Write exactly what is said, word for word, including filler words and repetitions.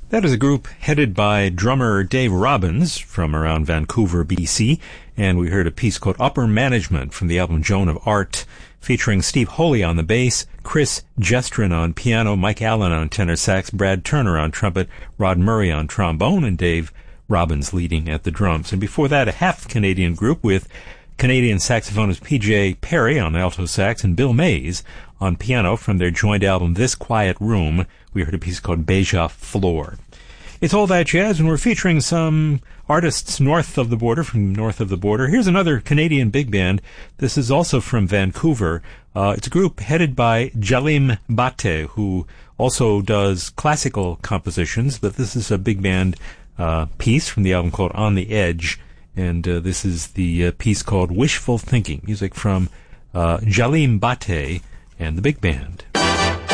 That is a group headed by drummer Dave Robbins from around Vancouver, B C, and we heard a piece called Upper Management from the album Joan of Art, featuring Steve Holy on the bass, Chris Gestrin on piano, Mike Allen on tenor sax, Brad Turner on trumpet, Rod Murray on trombone, and Dave Robbins leading at the drums. And before that, a half-Canadian group with Canadian saxophonist P J Perry on alto sax and Bill Mays on piano from their joint album This Quiet Room. We heard a piece called Beja Floor. It's All That Jazz, and we're featuring some artists north of the border, from north of the border. Here's another Canadian big band. This is also from Vancouver. Uh, it's a group headed by Jalim Bate, who also does classical compositions, but this is a big band uh, piece from the album called On the Edge, and uh, this is the uh, piece called Wishful Thinking, music from uh, Jalim Bate and the big band.